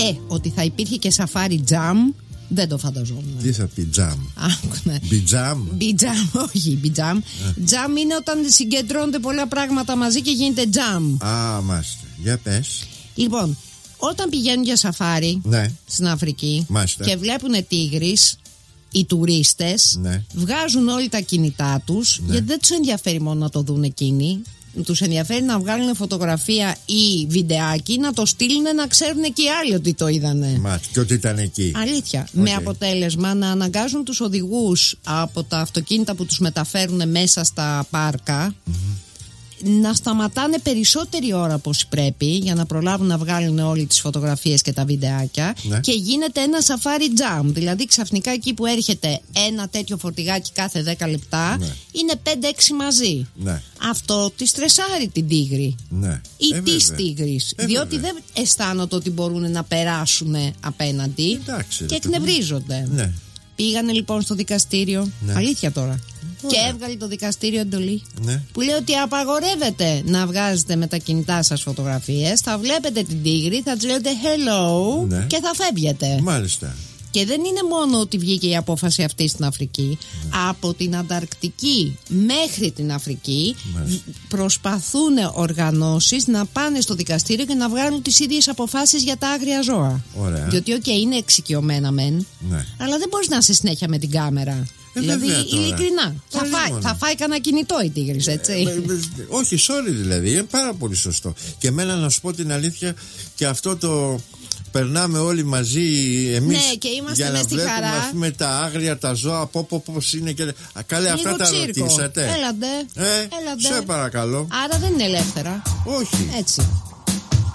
Ότι θα υπήρχε και σαφάρι τζαμ, δεν το φανταζόμουν. Τι θα πει τζαμ? Μπιτζαμ? Μπιτζαμ, όχι μπιτζαμ. Τζαμ είναι όταν συγκεντρώνονται πολλά πράγματα μαζί και γίνεται τζαμ. Μάλιστα. Για πες. Λοιπόν, όταν πηγαίνουν για σαφάρι στην Αφρική και βλέπουν τίγρης, οι τουρίστες βγάζουν όλοι τα κινητά τους, γιατί δεν τους ενδιαφέρει μόνο να το δουν εκείνοι. Τους ενδιαφέρει να βγάλουν φωτογραφία ή βιντεάκι, να το στείλουν, να ξέρουν και οι άλλοι ότι το είδανε. Και ότι ήταν εκεί. Αλήθεια. Με αποτέλεσμα να αναγκάζουν τους οδηγούς από τα αυτοκίνητα που τους μεταφέρουν μέσα στα πάρκα να σταματάνε περισσότερη ώρα από όσοι πρέπει, για να προλάβουν να βγάλουν όλες τις φωτογραφίες και τα βιντεάκια, και γίνεται ένα σαφάρι τζαμ. Δηλαδή ξαφνικά εκεί που έρχεται ένα τέτοιο φορτηγάκι κάθε 10 λεπτά είναι 5-6 μαζί. Αυτό τη στρεσάρει την τίγρη ή τις τίγρης, διότι δεν αισθάνονται ότι μπορούν να περάσουν απέναντι και εκνευρίζονται. Πήγανε λοιπόν στο δικαστήριο, αλήθεια τώρα, και έβγαλε το δικαστήριο εντολή που λέει ότι απαγορεύεται να βγάζετε με τα κινητά σας φωτογραφίες. Θα βλέπετε την τίγρη, θα της λέτε hello και θα φεύγετε. Μάλιστα. Και δεν είναι μόνο ότι βγήκε η απόφαση αυτή στην Αφρική. Από την Ανταρκτική μέχρι την Αφρική προσπαθούν οργανώσεις να πάνε στο δικαστήριο και να βγάλουν τις ίδιες αποφάσεις για τα άγρια ζώα. Ωραία. Διότι είναι εξοικειωμένα μεν, αλλά δεν μπορείς να είσαι συνέχεια με την κάμερα. Δηλαδή, ειλικρινά, θα φάει κανένα κινητό η τίγρης, έτσι. Όχι, sorry δηλαδή, είναι πάρα πολύ σωστό. Και εμένα, να σου πω την αλήθεια, και αυτό το περνάμε όλοι μαζί εμείς, για να βλέπουμε χαρά. Τα άγρια, τα ζώα, πώς είναι και... Καλέ, αυτά τα ρωτήσατε? Έλατε. Σε παρακαλώ. Άρα δεν είναι ελεύθερα. Όχι. Έτσι.